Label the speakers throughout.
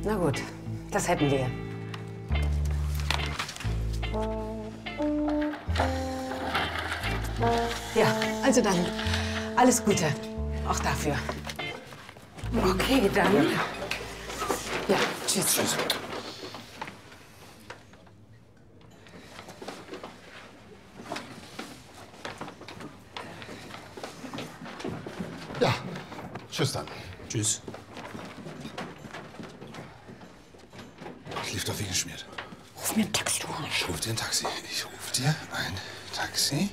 Speaker 1: Na gut, das hätten wir. Ja, also dann, alles Gute. Auch dafür. Okay, dann. Ja, tschüss.
Speaker 2: Tschüss. Ja, tschüss dann.
Speaker 3: Tschüss.
Speaker 2: Ich lief doch wie geschmiert.
Speaker 1: Ruf mir ein Taxi, du Arsch.
Speaker 2: Ich ruf dir ein Taxi. Ich ruf dir ein Taxi.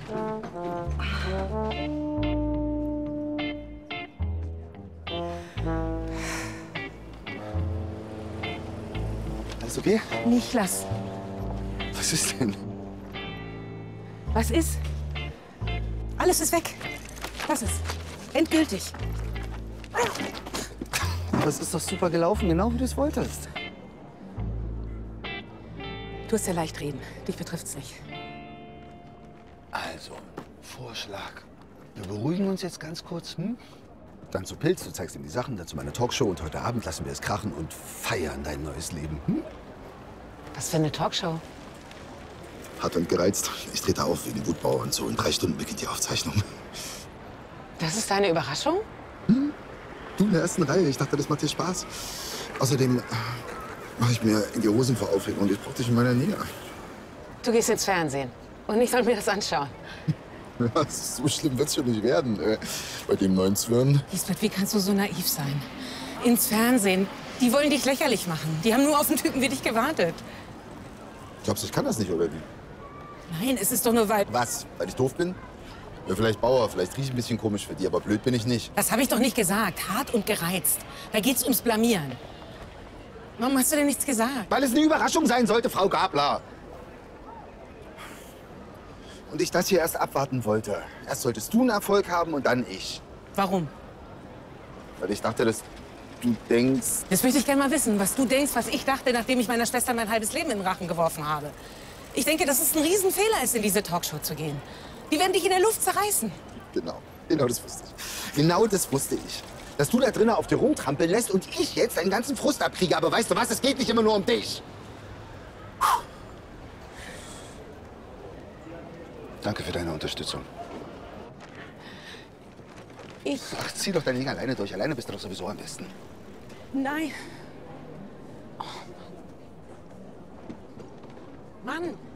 Speaker 2: Alles okay?
Speaker 1: Niklas,
Speaker 2: Was ist denn?
Speaker 1: was ist? Alles ist weg. Was ist? Endgültig.
Speaker 4: Aber es ist doch super gelaufen, genau wie du es wolltest.
Speaker 1: Du hast ja leicht reden. Dich betrifft's nicht.
Speaker 4: Also, Vorschlag. Wir beruhigen uns jetzt ganz kurz, hm? Dann zu Pilz, du zeigst ihm die Sachen, dann zu meiner Talkshow und heute Abend lassen wir es krachen und feiern dein neues Leben, hm?
Speaker 1: Was für eine Talkshow?
Speaker 2: Hart und gereizt. Ich trete auf wie ein Wutbauer und so. In 3 Stunden beginnt die Aufzeichnung.
Speaker 1: Das ist deine Überraschung?
Speaker 2: Du in der ersten Reihe. Ich dachte, das macht dir Spaß. Außerdem mache ich mir in die Hosen vor Aufregung und ich brauche dich in meiner Nähe.
Speaker 1: Du gehst ins Fernsehen. Und ich soll mir das anschauen.
Speaker 2: Ja, so schlimm wird's schon nicht werden. Bei dem neuen Zwirn.
Speaker 1: Lisbeth, wie kannst du so naiv sein? Ins Fernsehen. Die wollen dich lächerlich machen. Die haben nur auf einen Typen wie dich gewartet.
Speaker 2: Glaubst du, ich kann das nicht, oder wie?
Speaker 1: Nein, es ist doch nur weil...
Speaker 2: Was? Weil ich doof bin? Ja, vielleicht Bauer, vielleicht rieche ich ein bisschen komisch für die, aber blöd bin ich nicht.
Speaker 1: Das habe ich doch nicht gesagt. Hart und gereizt. Da geht's ums Blamieren. Warum hast du denn nichts gesagt?
Speaker 2: Weil es eine Überraschung sein sollte, Frau Gabler. Und ich das hier erst abwarten wollte. Erst solltest du einen Erfolg haben und dann ich.
Speaker 1: Warum?
Speaker 2: Weil ich dachte, dass du denkst...
Speaker 1: Das möchte ich gerne mal wissen, was du denkst, was ich dachte, nachdem ich meiner Schwester mein halbes Leben in den Rachen geworfen habe. Ich denke, dass es ein Riesenfehler ist, in diese Talkshow zu gehen. Die werden dich in der Luft zerreißen.
Speaker 2: Genau das wusste ich. Genau das wusste ich. Dass du da drinnen auf dir rumtrampeln lässt und ich jetzt deinen ganzen Frust abkriege. Aber weißt du was, es geht nicht immer nur um dich. Danke für deine Unterstützung. Ach, zieh doch dein Ding alleine durch. Alleine bist du doch sowieso am besten.
Speaker 1: Nein. Oh, Mann. Mann.